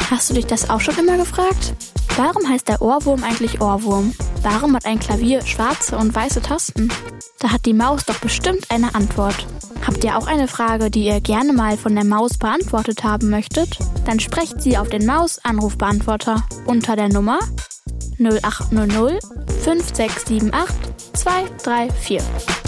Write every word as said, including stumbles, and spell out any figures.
Hast du dich das auch schon immer gefragt? Warum heißt der Ohrwurm eigentlich Ohrwurm? Warum hat ein Klavier schwarze und weiße Tasten? Da hat die Maus doch bestimmt eine Antwort. Habt ihr auch eine Frage, die ihr gerne mal von der Maus beantwortet haben möchtet? Dann sprecht sie auf den Maus-Anrufbeantworter unter der Nummer null acht null null fünf sechs sieben acht zwei drei vier.